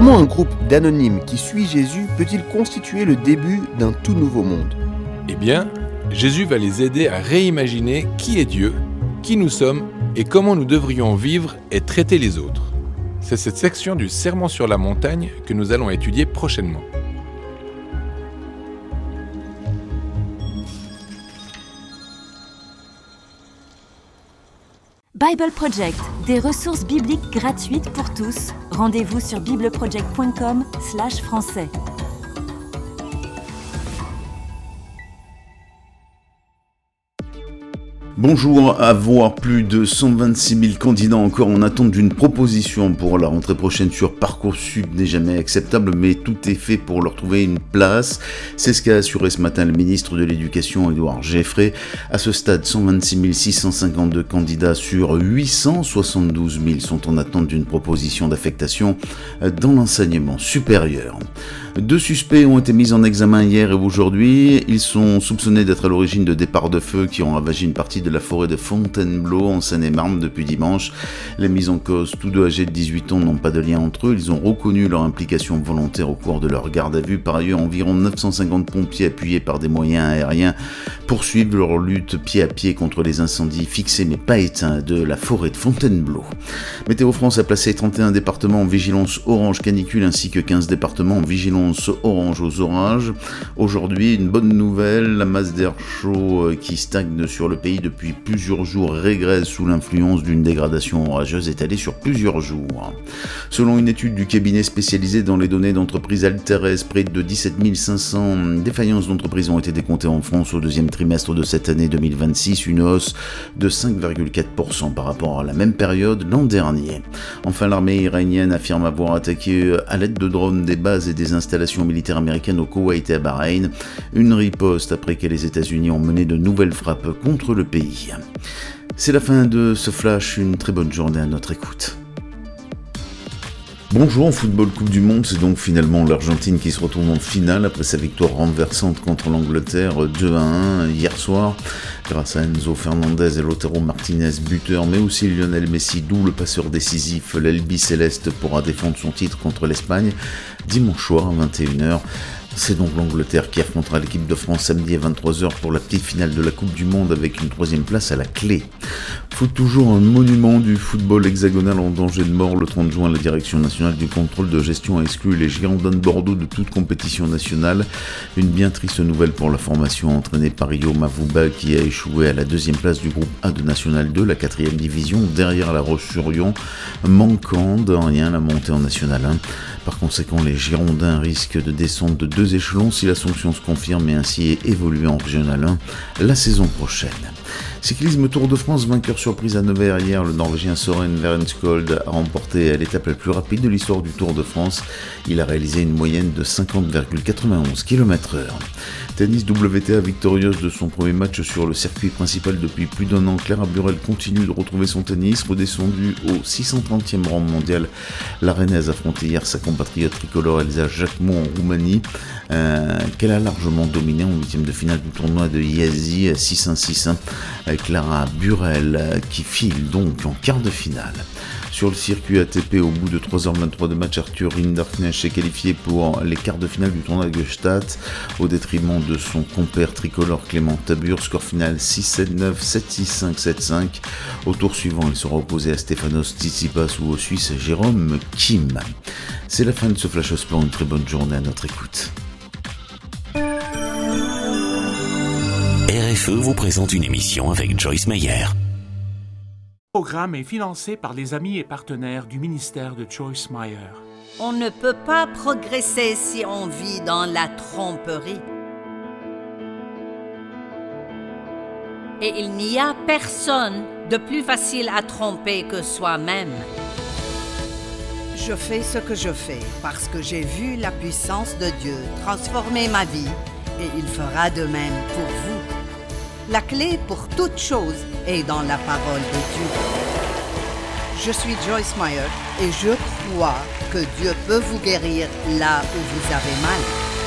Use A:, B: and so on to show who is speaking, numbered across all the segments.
A: Comment un groupe d'anonymes qui suit Jésus peut-il constituer le début d'un tout nouveau monde ?
B: Eh bien, Jésus va les aider à réimaginer qui est Dieu, qui nous sommes et comment nous devrions vivre et traiter les autres. C'est cette section du Sermon sur la montagne que nous allons étudier prochainement.
C: Bible Project, des ressources bibliques gratuites pour tous. Rendez-vous sur bibleproject.com/français.
D: Bonjour, à voir plus de 126 000 candidats encore en attente d'une proposition pour la rentrée prochaine sur Parcoursup n'est jamais acceptable, mais tout est fait pour leur trouver une place. C'est ce qu'a assuré ce matin le ministre de l'Éducation, Édouard Geoffrey. À ce stade, 126 652 candidats sur 872 000 sont en attente d'une proposition d'affectation dans l'enseignement supérieur. 2 suspects ont été mis en examen hier et aujourd'hui. Ils sont soupçonnés d'être à l'origine de départs de feu qui ont ravagé une partie de la forêt de Fontainebleau en Seine-et-Marne depuis dimanche. Les mis en cause, tous deux âgés de 18 ans, n'ont pas de lien entre eux. Ils ont reconnu leur implication volontaire au cours de leur garde à vue. Par ailleurs, environ 950 pompiers appuyés par des moyens aériens poursuivent leur lutte pied à pied contre les incendies fixés mais pas éteints de la forêt de Fontainebleau. Météo France a placé 31 départements en vigilance orange canicule ainsi que 15 départements en vigilance orange aux orages. Aujourd'hui, une bonne nouvelle, la masse d'air chaud qui stagne sur le pays depuis plusieurs jours régresse sous l'influence d'une dégradation orageuse étalée sur plusieurs jours. Selon une étude du cabinet spécialisé dans les données d'entreprises Alteres, près de 17 500 défaillances d'entreprises ont été décomptées en France au deuxième trimestre de cette année 2026, une hausse de 5,4% par rapport à la même période l'an dernier. Enfin, l'armée iranienne affirme avoir attaqué à l'aide de drones des bases et des installations militaires américaines au Koweït et à Bahreïn, une riposte après que les États-Unis ont mené de nouvelles frappes contre le pays. C'est la fin de ce flash, une très bonne journée à notre écoute. Bonjour, en football Coupe du Monde, c'est donc finalement l'Argentine qui se retrouve en finale après sa victoire renversante contre l'Angleterre 2-1 hier soir, grâce à Enzo Fernandez et Lautaro Martinez buteurs, mais aussi Lionel Messi, double passeur décisif. L'Albi Céleste pourra défendre son titre contre l'Espagne dimanche soir à 21h. C'est donc l'Angleterre qui affrontera l'équipe de France samedi à 23h pour la petite finale de la Coupe du Monde avec une 3e place à la clé. Faut toujours un monument du football hexagonal en danger de mort. Le 30 juin, la Direction nationale du contrôle de gestion a exclu les Girondins de Bordeaux de toute compétition nationale. Une bien triste nouvelle pour la formation entraînée par Yo Mavouba qui a échoué à la 2e place du groupe A de National 2, la 4e division, derrière la Roche-sur-Yon, manquant de rien la montée en National 1. Par conséquent, les Girondins risquent de descendre de 2 échelons si la sanction se confirme et ainsi évoluer en Régional 1 la saison prochaine. Cyclisme Tour de France, vainqueur surprise à Nevers hier, le Norvégien Søren Verenskold a remporté l'étape la plus rapide de l'histoire du Tour de France. Il a réalisé une moyenne de 50,91 km/h. Tennis, WTA victorieuse de son premier match sur le circuit principal depuis plus d'1 an. Clara Burel continue de retrouver son tennis, redescendue au 630e rang mondial. La Rennaise affrontait hier sa compatriote tricolore Elsa Jacquemot en Roumanie, qu'elle a largement dominé en 8e de finale du tournoi de Iași 6-1-6-1. Clara Burel qui file donc en quart de finale. Sur le circuit ATP, au bout de 3h23 de match, Arthur Rinderknecht est qualifié pour les quarts de finale du tournoi de Gstaad au détriment de son compère tricolore Clément Tabur. Score final 6-7-9, 7-6-5, 7-5. Au tour suivant, il sera opposé à Stefanos Tsitsipas ou au Suisse Jérôme Kim. C'est la fin de ce Flash Sport, une très bonne journée à notre écoute.
E: RFE vous présente une émission avec Joyce Meyer.
F: Le programme est financé par les amis et partenaires du ministère de Joyce Meyer.
G: On ne peut pas progresser si on vit dans la tromperie. Et il n'y a personne de plus facile à tromper que soi-même. Je fais ce que je fais parce que j'ai vu la puissance de Dieu transformer ma vie et il fera de même pour vous. La clé pour toute chose est dans la parole de Dieu. Je suis Joyce Meyer et je crois que Dieu peut vous guérir là où vous avez mal.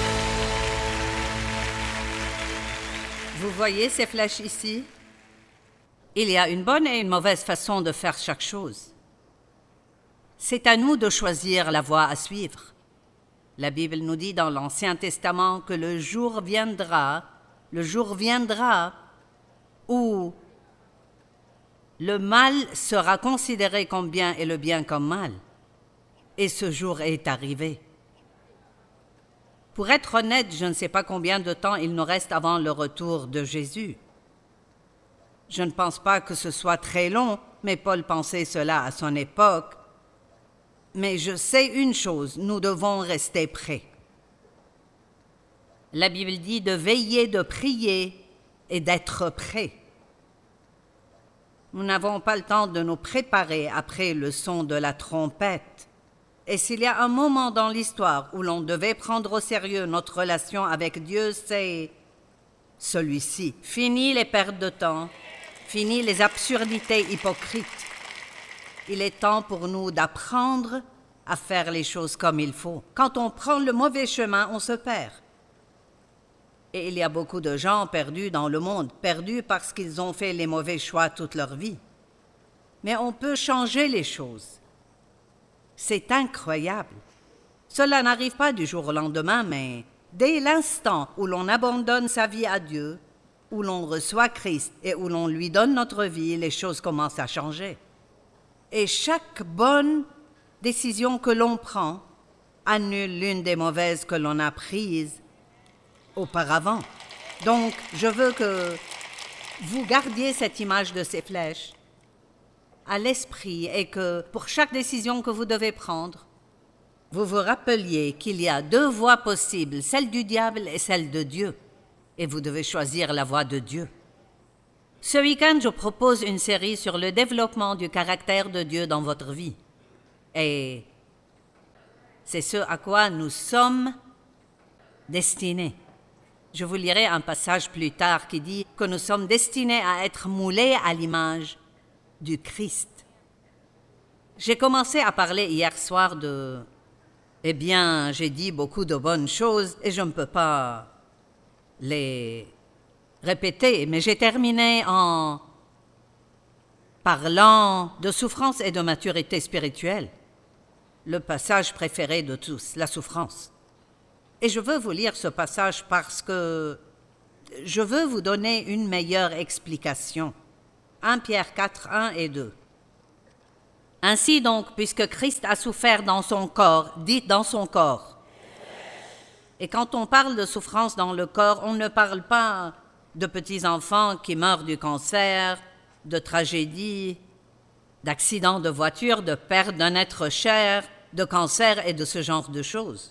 G: Vous voyez ces flèches ici? Il y a une bonne et une mauvaise façon de faire chaque chose. C'est à nous de choisir la voie à suivre. La Bible nous dit dans l'Ancien Testament que le jour viendra où le mal sera considéré comme bien et le bien comme mal. Et ce jour est arrivé. Pour être honnête, je ne sais pas combien de temps il nous reste avant le retour de Jésus. Je ne pense pas que ce soit très long, mais Paul pensait cela à son époque. Mais je sais une chose, nous devons rester prêts. La Bible dit de veiller, de prier et d'être prêts. Nous n'avons pas le temps de nous préparer après le son de la trompette. Et s'il y a un moment dans l'histoire où l'on devait prendre au sérieux notre relation avec Dieu, c'est celui-ci. Fini les pertes de temps, fini les absurdités hypocrites. Il est temps pour nous d'apprendre à faire les choses comme il faut. Quand on prend le mauvais chemin, on se perd. Et il y a beaucoup de gens perdus dans le monde, perdus parce qu'ils ont fait les mauvais choix toute leur vie. Mais on peut changer les choses. C'est incroyable. Cela n'arrive pas du jour au lendemain, mais dès l'instant où l'on abandonne sa vie à Dieu, où l'on reçoit Christ et où l'on lui donne notre vie, les choses commencent à changer. Et chaque bonne décision que l'on prend annule l'une des mauvaises que l'on a prises auparavant. Donc, je veux que vous gardiez cette image de ces flèches à l'esprit et que pour chaque décision que vous devez prendre, vous vous rappeliez qu'il y a deux voies possibles, celle du diable et celle de Dieu, et vous devez choisir la voie de Dieu. Ce week-end, je propose une série sur le développement du caractère de Dieu dans votre vie. Et c'est ce à quoi nous sommes destinés. Je vous lirai un passage plus tard qui dit que nous sommes destinés à être moulés à l'image du Christ. J'ai commencé à parler hier soir de... j'ai dit beaucoup de bonnes choses et je ne peux pas les répéter, mais j'ai terminé en parlant de souffrance et de maturité spirituelle. Le passage préféré de tous, la souffrance. Et je veux vous lire ce passage parce que je veux vous donner une meilleure explication. 1 Pierre 4, 1 et 2. Ainsi donc, puisque Christ a souffert dans son corps, dites dans son corps. Et quand on parle de souffrance dans le corps, on ne parle pas de petits enfants qui meurent du cancer, de tragédies, d'accidents de voiture, de perte d'un être cher, de cancer et de ce genre de choses.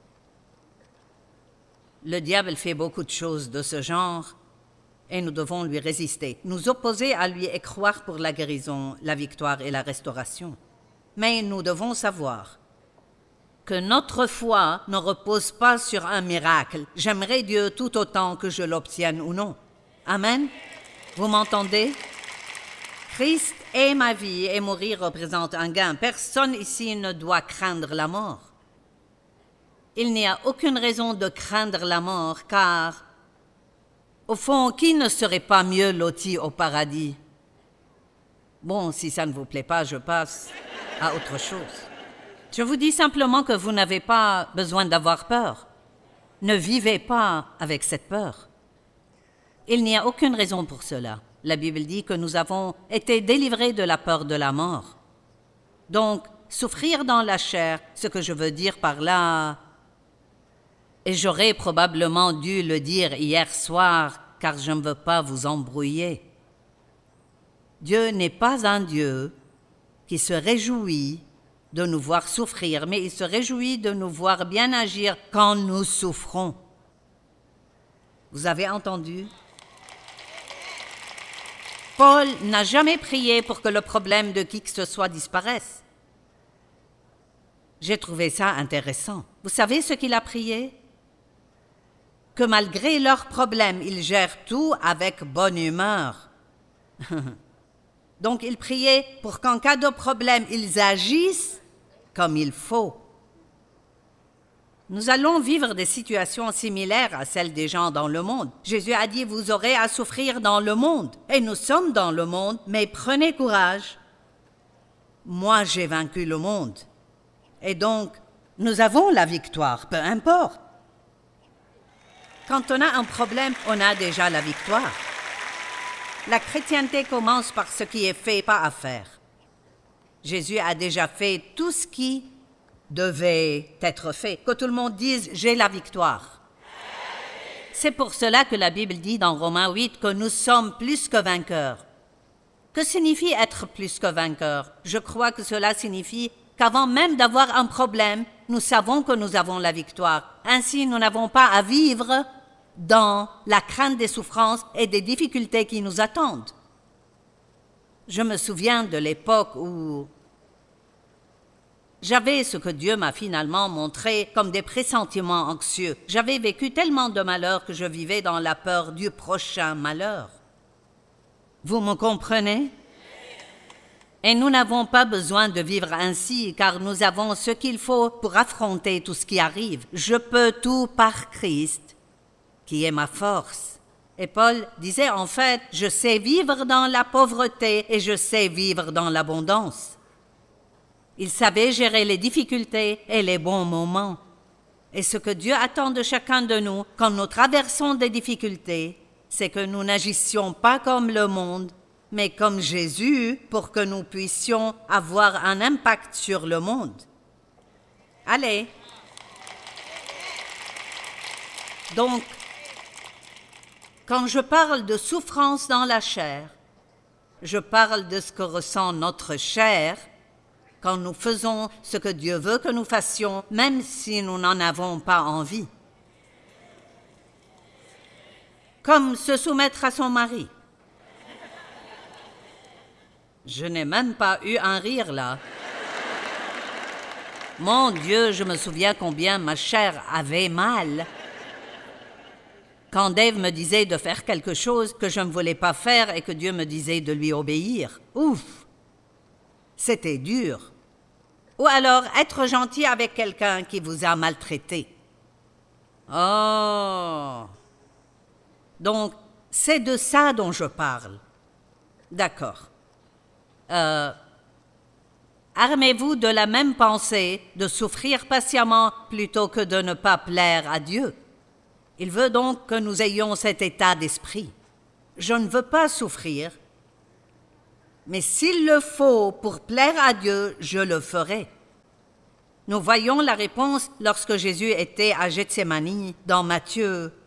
G: Le diable fait beaucoup de choses de ce genre et nous devons lui résister, nous opposer à lui et croire pour la guérison, la victoire et la restauration. Mais nous devons savoir que notre foi ne repose pas sur un miracle. J'aimerais Dieu tout autant que je l'obtienne ou non. Amen. Vous m'entendez? Christ est ma vie et mourir représente un gain. Personne ici ne doit craindre la mort. Il n'y a aucune raison de craindre la mort, car, au fond, qui ne serait pas mieux loti au paradis? Bon, si ça ne vous plaît pas, je passe à autre chose. Je vous dis simplement que vous n'avez pas besoin d'avoir peur. Ne vivez pas avec cette peur. Il n'y a aucune raison pour cela. La Bible dit que nous avons été délivrés de la peur de la mort. Donc, souffrir dans la chair, ce que je veux dire par là... Et j'aurais probablement dû le dire hier soir, car je ne veux pas vous embrouiller. Dieu n'est pas un Dieu qui se réjouit de nous voir souffrir, mais il se réjouit de nous voir bien agir quand nous souffrons. Vous avez entendu? Paul n'a jamais prié pour que le problème de qui que ce soit disparaisse. J'ai trouvé ça intéressant. Vous savez ce qu'il a prié? Que malgré leurs problèmes, ils gèrent tout avec bonne humeur. Donc il priait pour qu'en cas de problème, ils agissent comme il faut. Nous allons vivre des situations similaires à celles des gens dans le monde. Jésus a dit, vous aurez à souffrir dans le monde. Et nous sommes dans le monde, mais prenez courage. moi j'ai vaincu le monde. Et donc, nous avons la victoire, peu importe. Quand on a un problème, on a déjà la victoire. La chrétienté commence par ce qui est fait, pas à faire. Jésus a déjà fait tout ce qui devait être fait. Que tout le monde dise « j'ai la victoire ». C'est pour cela que la Bible dit dans Romains 8 que nous sommes plus que vainqueurs. Que signifie être plus que vainqueur? Je crois que cela signifie qu'avant même d'avoir un problème, nous savons que nous avons la victoire. Ainsi, nous n'avons pas à vivre dans la crainte des souffrances et des difficultés qui nous attendent. Je me souviens de l'époque où j'avais ce que Dieu m'a finalement montré comme des pressentiments anxieux. J'avais vécu tellement de malheurs que je vivais dans la peur du prochain malheur. Vous me comprenez? Et nous n'avons pas besoin de vivre ainsi, car nous avons ce qu'il faut pour affronter tout ce qui arrive. Je peux tout par Christ, qui est ma force. Et Paul disait en fait, je sais vivre dans la pauvreté et je sais vivre dans l'abondance. Il savait gérer les difficultés et les bons moments. Et ce que Dieu attend de chacun de nous quand nous traversons des difficultés, c'est que nous n'agissions pas comme le monde, mais comme Jésus, pour que nous puissions avoir un impact sur le monde. Allez. Donc, quand je parle de souffrance dans la chair, je parle de ce que ressent notre chair quand nous faisons ce que Dieu veut que nous fassions, même si nous n'en avons pas envie. Comme se soumettre à son mari. Je n'ai même pas eu un rire là. Mon Dieu, je me souviens combien ma chair avait mal. Quand Dave me disait de faire quelque chose que je ne voulais pas faire et que Dieu me disait de lui obéir. Ouf! C'était dur. Ou alors être gentil avec quelqu'un qui vous a maltraité. Oh! Donc, c'est de ça dont je parle. D'accord. Armez-vous de la même pensée de souffrir patiemment plutôt que de ne pas plaire à Dieu. Il veut donc que nous ayons cet état d'esprit. Je ne veux pas souffrir, mais s'il le faut pour plaire à Dieu, je le ferai. Nous voyons la réponse lorsque Jésus était à Gethsémani dans Matthieu